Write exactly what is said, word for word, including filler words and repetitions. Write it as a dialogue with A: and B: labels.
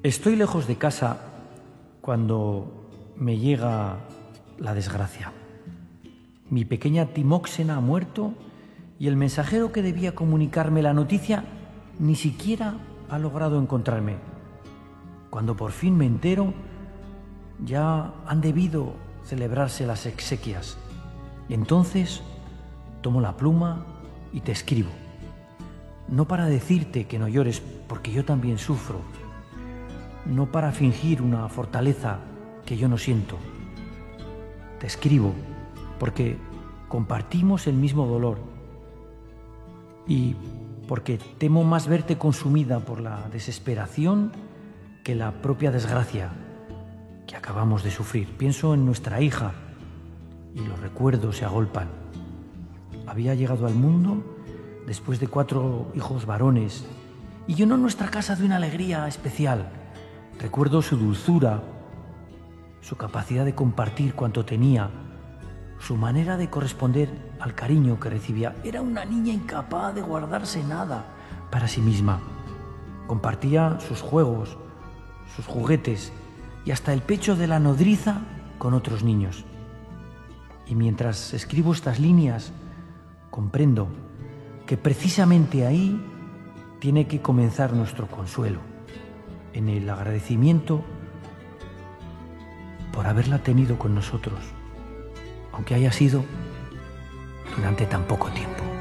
A: Estoy lejos de casa cuando me llega la desgracia. Mi pequeña Timóxena ha muerto y el mensajero que debía comunicarme la noticia ni siquiera ha logrado encontrarme. Cuando por fin me entero, ya han debido celebrarse las exequias. Entonces tomo la pluma y te escribo. No para decirte que no llores, porque yo también sufro. No para fingir una fortaleza que yo no siento. Te escribo porque compartimos el mismo dolor y porque temo más verte consumida por la desesperación que la propia desgracia que acabamos de sufrir. Pienso en nuestra hija y los recuerdos se agolpan. Había llegado al mundo después de cuatro hijos varones y llenó nuestra casa de una alegría especial. Recuerdo su dulzura, su capacidad de compartir cuanto tenía, su manera de corresponder al cariño que recibía. Era una niña incapaz de guardarse nada para sí misma. Compartía sus juegos, sus juguetes y hasta el pecho de la nodriza con otros niños. Y mientras escribo estas líneas, comprendo que precisamente ahí tiene que comenzar nuestro consuelo, en el agradecimiento por haberla tenido con nosotros, aunque haya sido durante tan poco tiempo.